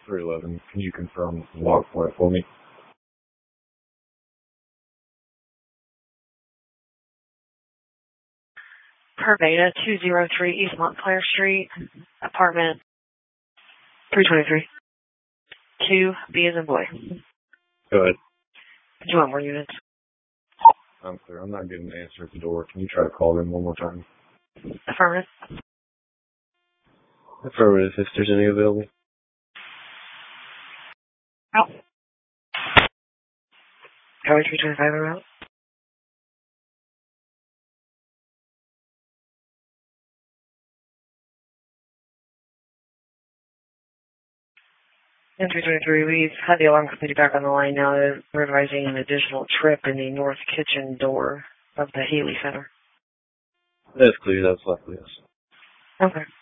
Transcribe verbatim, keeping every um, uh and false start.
three eleven. Can you confirm the log point for me? Pervada, two oh three East Montclair Street, apartment three twenty-three. two, B as in boy. Go ahead. Do you want more units? I'm clear. I'm not getting an answer at the door. Can you try to call them one more time? Affirmative. Affirmative, if there's any available. Out. Tower three twenty-five are out. In three twenty-three, we've had the alarm company back on the line now. We're advising an additional trip in the north kitchen door of the Haley Center. That's clear. That's likely, yes. Okay.